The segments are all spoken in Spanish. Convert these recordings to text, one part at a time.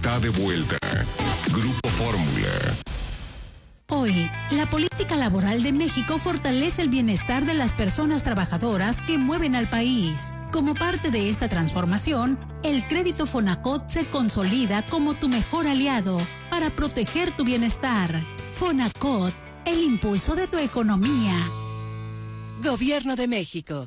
está de vuelta. Grupo Fórmula. Hoy, la política laboral de México fortalece el bienestar de las personas trabajadoras que mueven al país. Como parte de esta transformación, el crédito Fonacot se consolida como tu mejor aliado para proteger tu bienestar. Fonacot, el impulso de tu economía. Gobierno de México.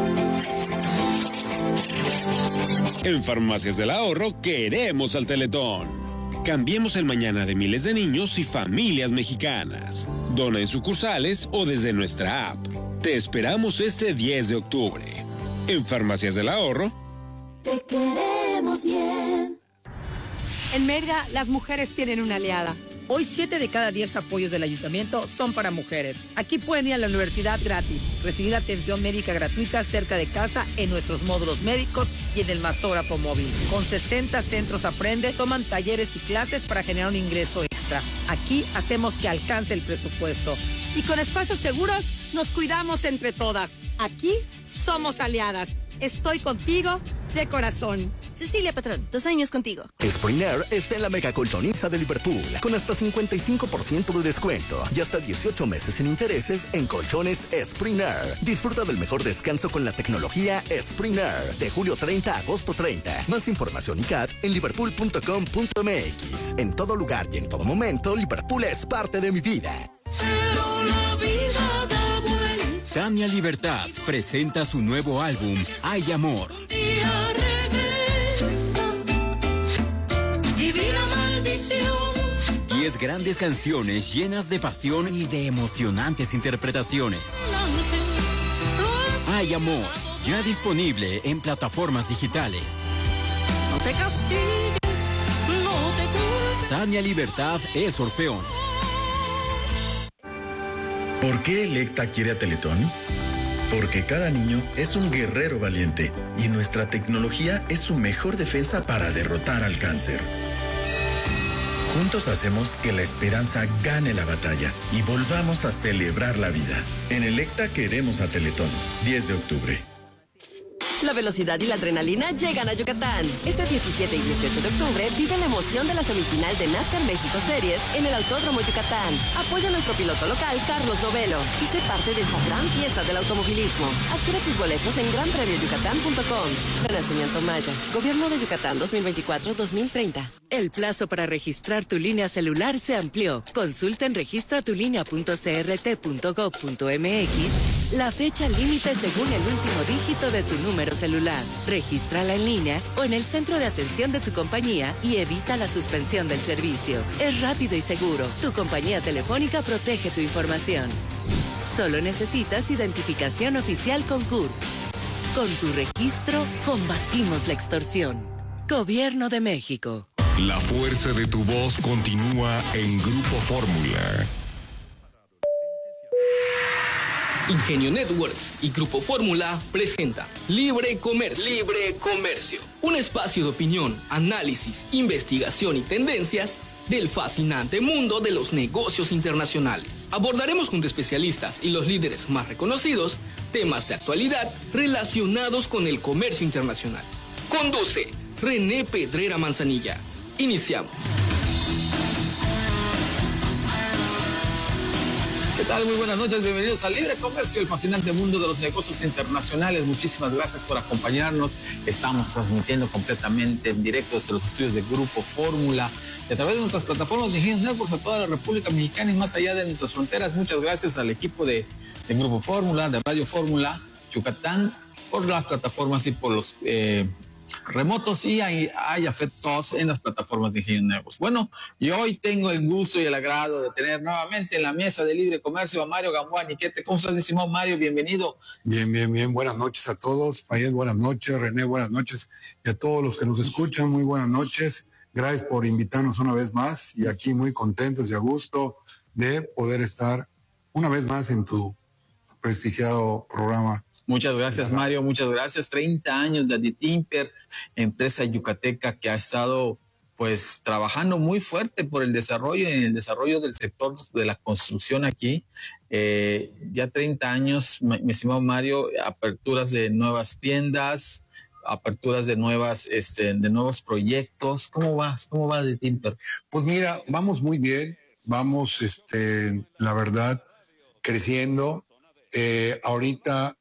En Farmacias del Ahorro queremos al Teletón. Cambiemos el mañana de miles de niños y familias mexicanas. Dona en sucursales o desde nuestra app. Te esperamos este 10 de octubre. En Farmacias del Ahorro. Te queremos bien. En Mérida, las mujeres tienen una aliada. Hoy 7 de cada 10 apoyos del ayuntamiento son para mujeres. Aquí pueden ir a la universidad gratis, recibir atención médica gratuita cerca de casa en nuestros módulos médicos y en el mastógrafo móvil. Con 60 centros Aprende, toman talleres y clases para generar un ingreso extra. Aquí hacemos que alcance el presupuesto. Y con espacios seguros, nos cuidamos entre todas. Aquí somos aliadas. Estoy contigo de corazón. Cecilia Patrón, 2 años contigo. Spring Air está en la mega colchoniza de Liverpool, con hasta 55% de descuento y hasta 18 meses sin intereses en colchones Spring Air. Disfruta del mejor descanso con la tecnología Spring Air, de julio 30 a agosto 30. Más información y CAT en liverpool.com.mx. En todo lugar y en todo momento, Liverpool es parte de mi vida. Pero la vida da vuelta. Tania Libertad presenta su nuevo álbum, Hay Amor. Un día regresa. Divina maldición. 10 grandes canciones llenas de pasión y de emocionantes interpretaciones. Hay Amor, ya disponible en plataformas digitales. No te castigues, no te culpes. Tania Libertad es Orfeón. ¿Por qué Electa quiere a Teletón? Porque cada niño es un guerrero valiente y nuestra tecnología es su mejor defensa para derrotar al cáncer. Juntos hacemos que la esperanza gane la batalla y volvamos a celebrar la vida. En Electa queremos a Teletón. 10 de octubre. La velocidad y la adrenalina llegan a Yucatán. Este 17 y 18 de octubre vive la emoción de la semifinal de NASCAR México Series en el Autódromo Yucatán. Apoya a nuestro piloto local, Carlos Novelo, y sé parte de esta gran fiesta del automovilismo. Adquiere tus boletos en granpremioyucatán.com. Renacimiento Maya. Gobierno de Yucatán 2024-2030. El plazo para registrar tu línea celular se amplió. Consulta en registratulinea.crt.gov.mx la fecha límite según el último dígito de tu número celular. Regístrala en línea o en el centro de atención de tu compañía y evita la suspensión del servicio. Es rápido y seguro. Tu compañía telefónica protege tu información. Solo necesitas identificación oficial con CURP. Con tu registro, combatimos la extorsión. Gobierno de México. La fuerza de tu voz continúa en Grupo Fórmula. Ingenio Networks y Grupo Fórmula presenta Libre Comercio. Libre Comercio. Un espacio de opinión, análisis, investigación y tendencias del fascinante mundo de los negocios internacionales. Abordaremos junto a especialistas y los líderes más reconocidos temas de actualidad relacionados con el comercio internacional. Conduce René Pedrera Manzanilla. Iniciamos. ¿Qué tal? Muy buenas noches, bienvenidos a Libre Comercio, el fascinante mundo de los negocios internacionales. Muchísimas gracias por acompañarnos. Estamos transmitiendo completamente en directo desde los estudios de Grupo Fórmula y a través de nuestras plataformas de Ingenio Networks a toda la República Mexicana y más allá de nuestras fronteras. Muchas gracias al equipo de Grupo Fórmula, de Radio Fórmula Yucatán, por las plataformas y por los remotos, y hay afectos en las plataformas de Ingenio Networks. Bueno, y hoy tengo el gusto y el agrado de tener nuevamente en la mesa de Libre Comercio a Mario Gamboa Niquete. ¿Cómo estás, mi estimado Mario? Bienvenido. Bien. Buenas noches a todos. Fayed, buenas noches. René, buenas noches. Y a todos los que nos escuchan, muy buenas noches. Gracias por invitarnos una vez más y aquí muy contentos y a gusto de poder estar una vez más en tu prestigiado programa. Muchas gracias, Mario, muchas gracias. 30 años de Aditimper, empresa yucateca que ha estado pues trabajando muy fuerte por el desarrollo y en el desarrollo del sector de la construcción aquí. Ya 30 años, mi estimado Mario, aperturas de nuevas tiendas, aperturas de nuevas, de nuevos proyectos. ¿Cómo va de Timper? Pues mira, vamos muy bien, vamos, la verdad, creciendo. Ahorita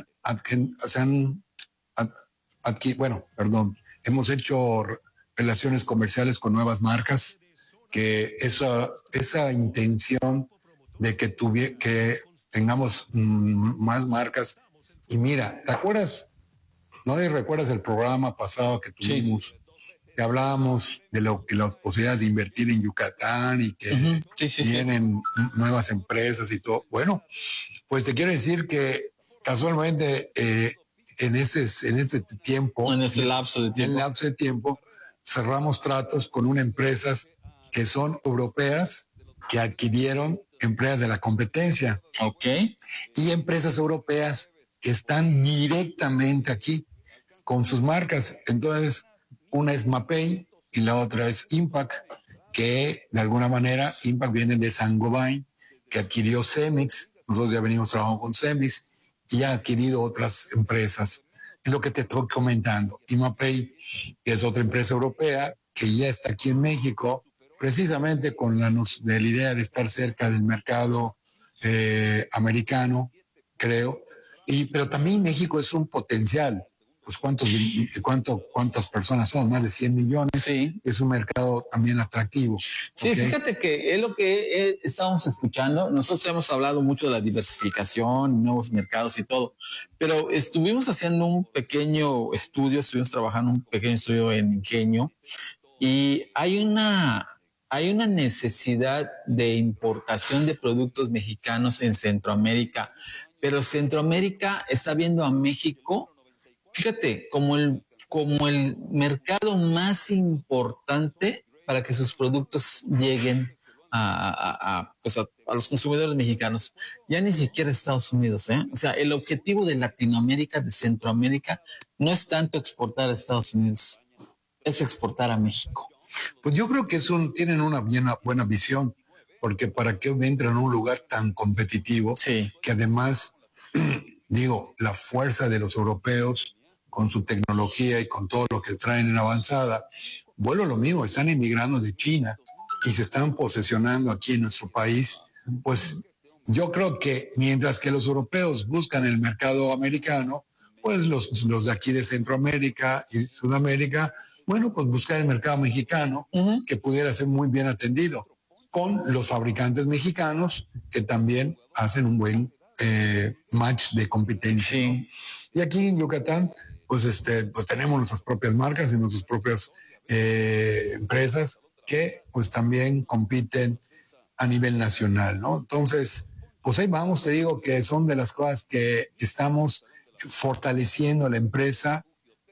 hemos hecho relaciones comerciales con nuevas marcas, que esa intención de que tengamos más marcas. Y mira, ¿te acuerdas? ¿No recuerdas el programa pasado que tuvimos? Sí. Que hablábamos de las posibilidades de invertir en Yucatán y que vienen nuevas empresas y todo. Bueno, pues te quiero decir que casualmente en ese lapso de tiempo, cerramos tratos con unas empresas que son europeas que adquirieron empresas de la competencia. Ok. Y empresas europeas que están directamente aquí con sus marcas. Entonces, una es Mapei y la otra es Impact, que de alguna manera Impact viene de Saint-Gobain, que adquirió Cemex. Nosotros ya venimos trabajando con Cemex y ha adquirido otras empresas. Es lo que te estoy comentando. Y Mapei, que es otra empresa europea que ya está aquí en México, precisamente con la idea de estar cerca del mercado americano, creo. Pero también México es un potencial. Pues ¿cuántas personas son? Más de 100 millones. Sí. Es un mercado también atractivo. Sí, ¿okay? Fíjate que es lo que estábamos escuchando. Nosotros hemos hablado mucho de la diversificación, nuevos mercados y todo, pero estuvimos haciendo un pequeño estudio, estuvimos trabajando un pequeño estudio en Ingenio y hay una necesidad de importación de productos mexicanos en Centroamérica, pero Centroamérica está viendo a México, fíjate, como el mercado más importante para que sus productos lleguen a los consumidores mexicanos. Ya ni siquiera Estados Unidos, ¿eh? O sea, el objetivo de Latinoamérica, de Centroamérica, no es tanto exportar a Estados Unidos, es exportar a México. Pues yo creo que tienen una buena visión, porque para qué entran en un lugar tan competitivo, sí, que además, la fuerza de los europeos con su tecnología y con todo lo que traen en avanzada, vuelvo a lo mismo, están emigrando de China y se están posesionando aquí en nuestro país. Pues yo creo que mientras que los europeos buscan el mercado americano, pues los de aquí de Centroamérica y Sudamérica, bueno, pues buscar el mercado mexicano, que pudiera ser muy bien atendido, con los fabricantes mexicanos que también hacen un buen match de competencia. Sí. Y aquí en Yucatán, pues tenemos nuestras propias marcas y nuestras propias empresas que pues también compiten a nivel nacional, ¿no? Entonces, pues ahí vamos, te digo que son de las cosas que estamos fortaleciendo la empresa.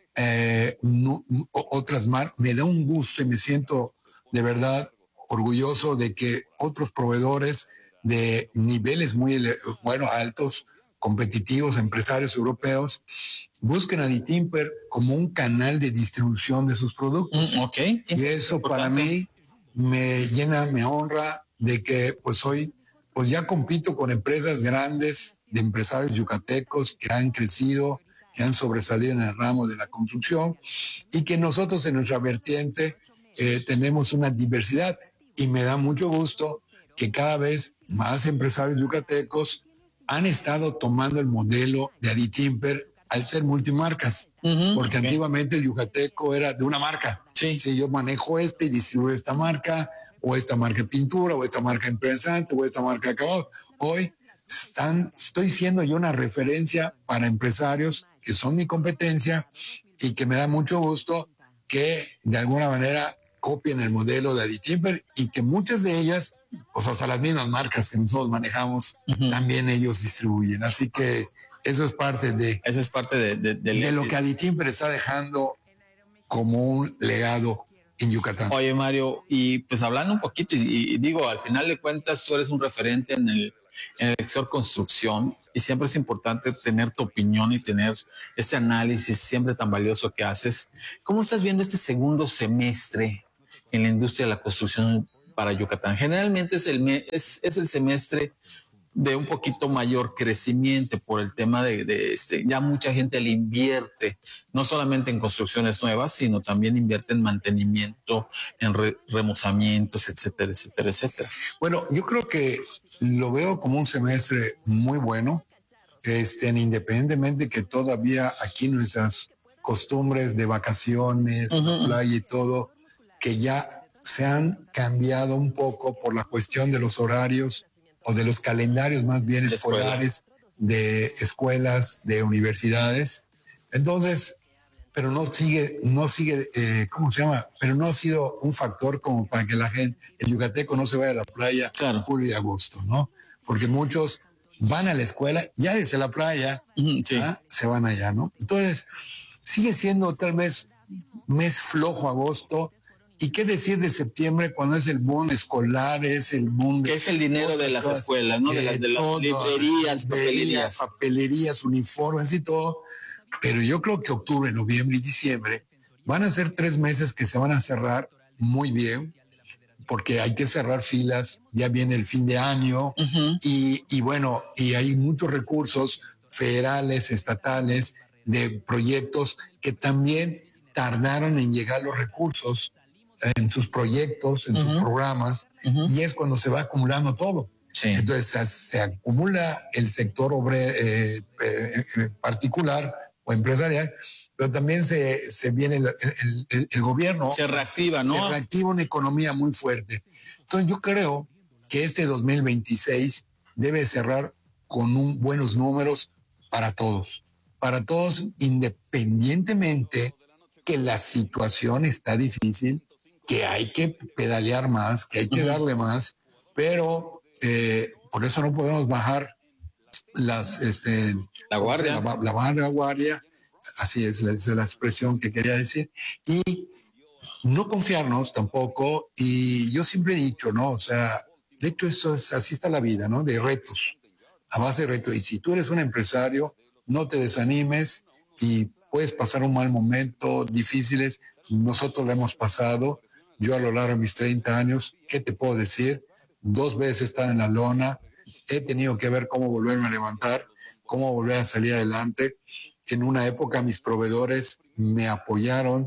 Otras marcas, me da un gusto y me siento de verdad orgulloso de que otros proveedores de niveles muy altos, competitivos, empresarios europeos, busquen a Timper como un canal de distribución de sus productos. Okay. Y eso para mí me llena, me honra de que pues hoy pues ya compito con empresas grandes de empresarios yucatecos que han crecido, que han sobresalido en el ramo de la construcción y que nosotros en nuestra vertiente tenemos una diversidad y me da mucho gusto que cada vez más empresarios yucatecos han estado tomando el modelo de Aditimper al ser multimarcas, porque antiguamente el yucateco era de una marca. Sí. Si yo manejo y distribuyo esta marca, o esta marca de pintura, o esta marca impresante, o esta marca de acabado. Hoy estoy siendo yo una referencia para empresarios que son mi competencia y que me da mucho gusto que de alguna manera copien el modelo de Aditimper y que muchas de ellas, pues hasta las mismas marcas que nosotros manejamos, también ellos distribuyen. Así que eso es parte de lo que Aditimper está dejando como un legado en Yucatán. Oye, Mario, y pues hablando un poquito, y digo, al final de cuentas tú eres un referente en el sector construcción y siempre es importante tener tu opinión y tener ese análisis siempre tan valioso que haces. ¿Cómo estás viendo este segundo semestre en la industria de la construcción para Yucatán? Generalmente es el semestre de un poquito mayor crecimiento por el tema de ya mucha gente le invierte, no solamente en construcciones nuevas, sino también invierte en mantenimiento, en remozamientos, etcétera, etcétera, etcétera. Bueno, yo creo que lo veo como un semestre muy bueno, independientemente que todavía aquí nuestras costumbres de vacaciones, la playa y todo, que ya se han cambiado un poco por la cuestión de los horarios o de los calendarios más bien escolares de escuelas, de universidades. Entonces, pero no sigue, ¿cómo se llama? Pero no ha sido un factor como para que la gente, el yucateco no se vaya a la playa en julio y agosto, ¿no? Porque muchos van a la escuela, ya desde la playa, se van allá, ¿no? Entonces, sigue siendo tal vez mes flojo agosto. ¿Y qué decir de septiembre cuando es el boom escolar, es el boom que es el dinero de las escuelas, ¿no? De las librerías, papelerías, uniformes y todo. Pero yo creo que octubre, noviembre y diciembre van a ser 3 meses que se van a cerrar muy bien, porque hay que cerrar filas, ya viene el fin de año y bueno, y hay muchos recursos federales, estatales, de proyectos que también tardaron en llegar los recursos en sus proyectos, en sus programas, y es cuando se va acumulando todo. Entonces se acumula el sector particular o empresarial, pero también se viene el gobierno. Se reactiva, ¿no? Se reactiva una economía muy fuerte. Entonces yo creo que este 2026 debe cerrar con buenos números para todos independientemente que la situación está difícil, que hay que pedalear más, que hay que darle más, pero por eso no podemos bajar la guardia. La guardia, así es la expresión que quería decir, y no confiarnos tampoco. Y yo siempre he dicho, ¿no? O sea, de hecho así está la vida, ¿no? De retos, a base de retos. Y si tú eres un empresario, no te desanimes y puedes pasar un mal momento, difíciles. Nosotros lo hemos pasado. Yo a lo largo de mis 30 años, ¿qué te puedo decir? 2 veces he estado en la lona, he tenido que ver cómo volverme a levantar, cómo volver a salir adelante. En una época mis proveedores me apoyaron,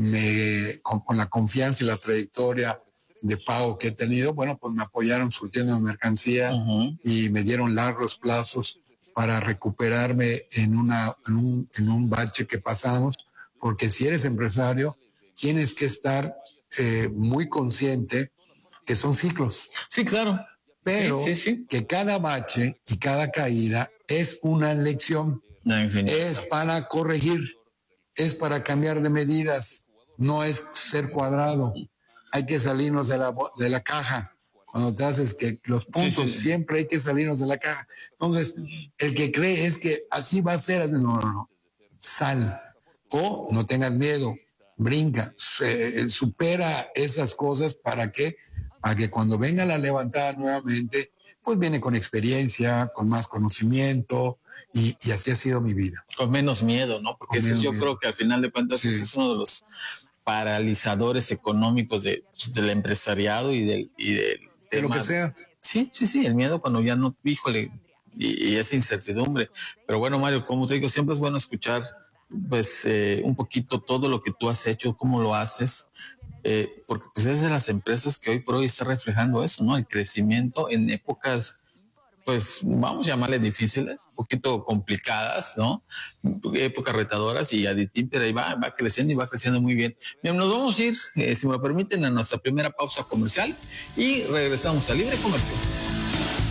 con la confianza y la trayectoria de pago que he tenido, bueno, pues me apoyaron surtiendo mercancía y me dieron largos plazos para recuperarme en un bache que pasamos, porque si eres empresario, tienes que estar muy consciente que son ciclos. Sí, claro. Pero que cada bache y cada caída es una lección. Es para corregir, es para cambiar de medidas, no es ser cuadrado. Hay que salirnos de la caja. Cuando te haces que los puntos siempre hay que salirnos de la caja. Entonces, el que cree es que así va a ser, no. Sal. O no tengas miedo, brinca, supera esas cosas. ¿Para qué? Para que cuando venga la levantada nuevamente, pues viene con experiencia, con más conocimiento, y así ha sido mi vida. Con menos miedo, ¿no? Porque yo creo que al final de cuentas ese es uno de los paralizadores económicos del empresariado y del de lo que sea. Sí, el miedo cuando ya no, híjole, y esa incertidumbre. Pero bueno, Mario, como te digo, siempre es bueno escuchar pues un poquito todo lo que tú has hecho, cómo lo haces, porque pues es de las empresas que hoy por hoy está reflejando eso, ¿no? El crecimiento en épocas, pues vamos a llamarle difíciles, un poquito complicadas, ¿no? Épocas retadoras, y Aditim, pero ahí va creciendo y va creciendo muy bien. Bien, nos vamos a ir, si me lo permiten, a nuestra primera pausa comercial y regresamos a Libre Comercio.